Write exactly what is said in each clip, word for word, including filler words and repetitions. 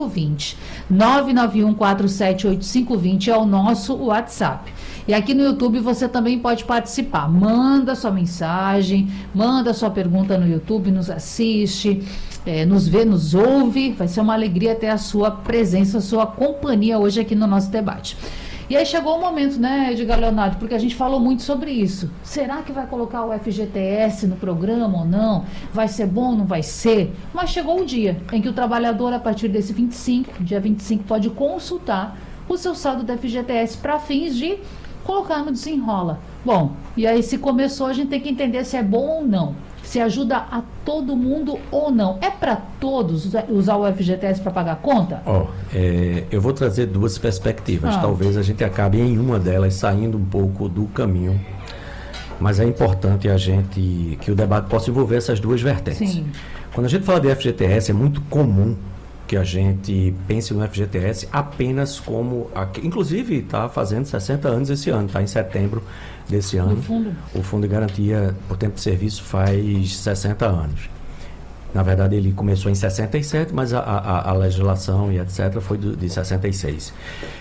vinte. nove nove um quatro sete oito cinco dois zero é o nosso WhatsApp. E aqui no YouTube você também pode participar. Manda sua mensagem, manda sua pergunta no YouTube, nos assiste, é, nos vê, nos ouve. Vai ser uma alegria ter a sua presença, a sua companhia hoje aqui no nosso debate. E aí chegou o momento, né, Edgar Leonardo, porque a gente falou muito sobre isso. Será que vai colocar o F G T S no programa ou não? Vai ser bom ou não vai ser? Mas chegou o dia em que o trabalhador, a partir desse vinte e cinco, dia vinte e cinco, pode consultar o seu saldo do F G T S para fins de colocar no desenrola. Bom, e aí se começou, a gente tem que entender se é bom ou não. Se ajuda a todo mundo ou não. É para todos usar o F G T S para pagar a conta? Ó, oh, é, eu vou trazer duas perspectivas. Ah. Talvez a gente acabe em uma delas saindo um pouco do caminho. Mas é importante a gente que o debate possa envolver essas duas vertentes. Sim. Quando a gente fala de F G T S, é muito comum que a gente pense no F G T S apenas como... Inclusive, está fazendo sessenta anos esse ano, está em setembro desse ano. O fundo. O Fundo de Garantia por Tempo de Serviço faz sessenta anos. Na verdade, ele começou em sessenta e sete, mas a, a, a legislação e etcétera foi do, de sessenta e seis.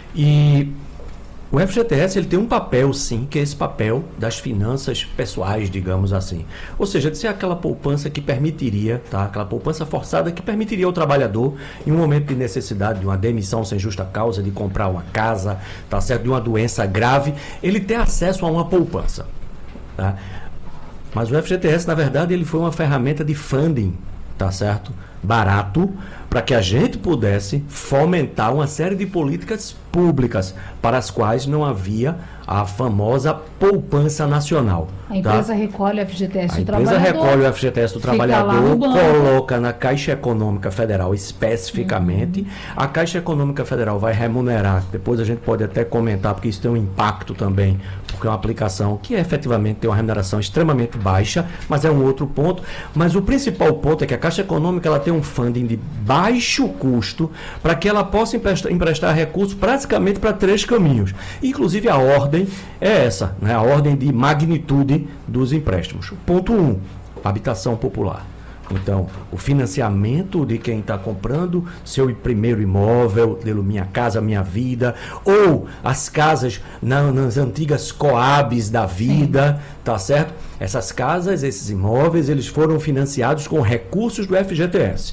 E o F G T S ele tem um papel, sim, que é esse papel das finanças pessoais, digamos assim. Ou seja, de ser aquela poupança que permitiria, tá? Aquela poupança forçada que permitiria ao trabalhador, em um momento de necessidade, de uma demissão sem justa causa, de comprar uma casa, tá certo? De uma doença grave, ele ter acesso a uma poupança, tá? Mas o F G T S, na verdade, ele foi uma ferramenta de funding, tá certo? Barato, para que a gente pudesse fomentar uma série de políticas públicas para as quais não havia a famosa poupança nacional. A empresa tá? recolhe o F G T S do a trabalhador. A empresa recolhe o F G T S do trabalhador, coloca na Caixa Econômica Federal especificamente. Uhum. A Caixa Econômica Federal vai remunerar, depois a gente pode até comentar, porque isso tem um impacto também, porque é uma aplicação que efetivamente tem uma remuneração extremamente baixa, mas é um outro ponto. Mas o principal ponto é que a Caixa Econômica ela tem um funding de baixo custo para que ela possa emprestar, emprestar recursos praticamente para três caminhos. Inclusive a ordem é essa, né? A ordem de magnitude dos empréstimos. Ponto um, habitação popular. Então, o financiamento de quem está comprando seu primeiro imóvel, pelo Minha Casa Minha Vida, ou as casas na, nas antigas Coabs da vida, sim, tá certo? Essas casas, esses imóveis, eles foram financiados com recursos do F G T S.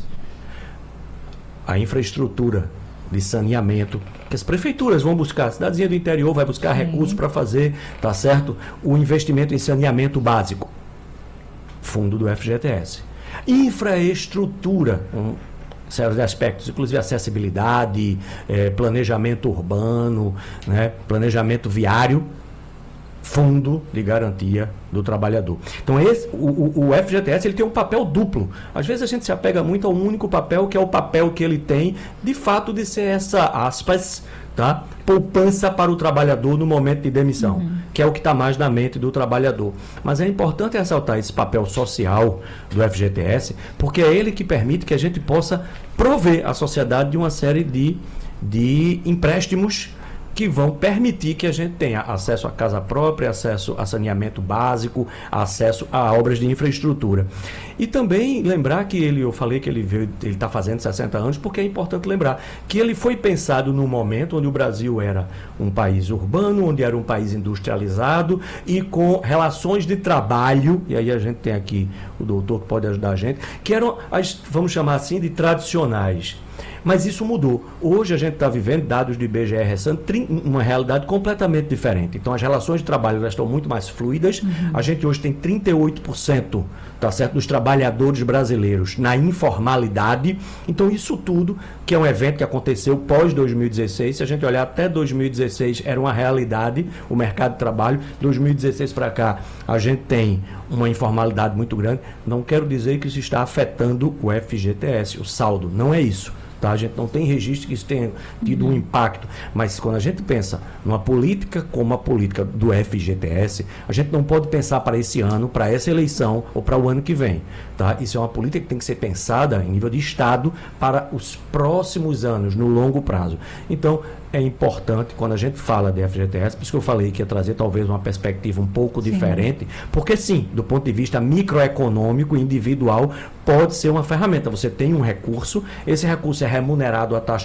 A infraestrutura de saneamento, que as prefeituras vão buscar, a cidadezinha do interior vai buscar, sim, recursos para fazer, tá certo? O investimento em saneamento básico, fundo do F G T S. Infraestrutura, um série de aspectos, inclusive acessibilidade, eh, planejamento urbano, né, planejamento viário, fundo de garantia do trabalhador. Então esse, o, o F G T S ele tem um papel duplo. Às vezes a gente se apega muito a um único papel, que é o papel que ele tem, de fato, de ser essa, aspas, tá, poupança para o trabalhador no momento de demissão, uhum, que é o que está mais na mente do trabalhador. Mas é importante ressaltar esse papel social do F G T S, porque é ele que permite que a gente possa prover a sociedade de uma série de, de empréstimos que vão permitir que a gente tenha acesso à casa própria, acesso a saneamento básico, acesso a obras de infraestrutura. E também lembrar que ele, eu falei que ele veio, ele está fazendo sessenta anos, porque é importante lembrar que ele foi pensado num momento onde o Brasil era um país urbano, onde era um país industrializado e com relações de trabalho, e aí a gente tem aqui o doutor que pode ajudar a gente, que eram, as, vamos chamar assim, de tradicionais. Mas isso mudou. Hoje a gente está vivendo, dados do I B G E recente, uma realidade completamente diferente. Então as relações de trabalho elas estão muito mais fluidas. Uhum. A gente hoje tem trinta e oito por cento, tá certo, dos trabalhadores brasileiros na informalidade. Então isso tudo, que é um evento que aconteceu pós dois mil e dezesseis, se a gente olhar até dois mil e dezesseis era uma realidade, o mercado de trabalho. dois mil e dezesseis para cá a gente tem uma informalidade muito grande. Não quero dizer que isso está afetando o F G T S, o saldo. Não é isso. Tá? A gente não tem registro que isso tenha tido um impacto, mas quando a gente pensa numa política como a política do F G T S, a gente não pode pensar para esse ano, para essa eleição ou para o ano que vem. Tá? Isso é uma política que tem que ser pensada em nível de Estado para os próximos anos, no longo prazo. Então, é importante, quando a gente fala de F G T S, por isso que eu falei que ia trazer talvez uma perspectiva um pouco sim, diferente, porque sim, do ponto de vista microeconômico, individual, pode ser uma ferramenta. Você tem um recurso, esse recurso é remunerado a taxa